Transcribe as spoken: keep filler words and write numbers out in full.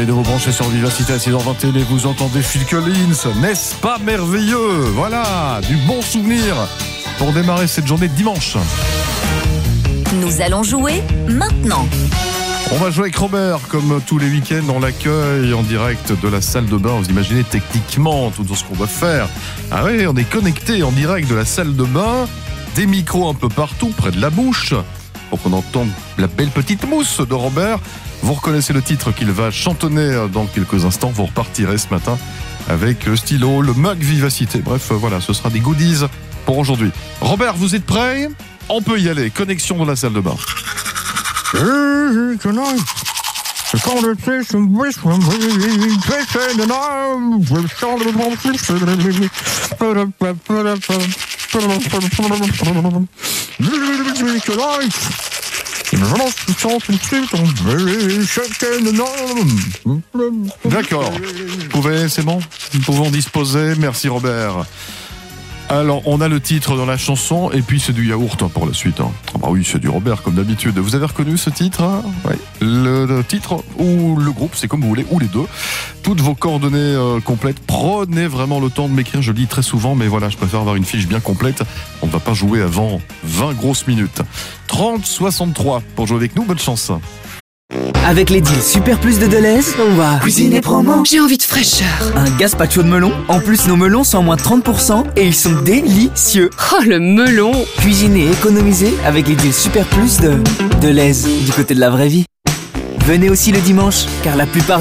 Allez, de vous brancher sur Vivacité à six heures vingt et un et vous entendez Phil Collins. N'est-ce pas merveilleux? Voilà, du bon souvenir pour démarrer cette journée de dimanche. Nous allons jouer maintenant. On va jouer avec Robert, comme tous les week-ends, on l'accueille en direct de la salle de bain. Vous imaginez techniquement tout ce qu'on va faire. Ah oui, on est connecté en direct de la salle de bain, des micros un peu partout, près de la bouche, pour qu'on entende la belle petite mousse de Robert. Vous reconnaissez le titre qu'il va chantonner dans quelques instants. Vous repartirez ce matin avec le stylo, le mug Vivacité. Bref, voilà, ce sera des goodies pour aujourd'hui. Robert, vous êtes prêts? On peut y aller. Connexion dans la salle de bain. D'accord. Vous pouvez, c'est bon? Nous pouvons disposer. Merci Robert. Alors, on a le titre dans la chanson, et puis c'est du yaourt hein, pour la suite. Hein. Ah bah oui, c'est du Robert, comme d'habitude. Vous avez reconnu ce titre hein? Oui. Le, le titre ou le groupe, c'est comme vous voulez, ou les deux. Toutes vos coordonnées euh, complètes. Prenez vraiment le temps de m'écrire, je le dis très souvent, mais voilà, je préfère avoir une fiche bien complète. On ne va pas jouer avant vingt grosses minutes. trente soixante-trois pour jouer avec nous, bonne chance. Avec les deals Super Plus de Deleuze, on va cuisiner promo. J'ai envie de fraîcheur. Un gazpacho de melon. En plus, nos melons sont à moins trente pour cent et ils sont délicieux. Oh, le melon. Cuisiner et économiser avec les deals Super Plus de Deleuze, du côté de la vraie vie. Venez aussi le dimanche, car la plupart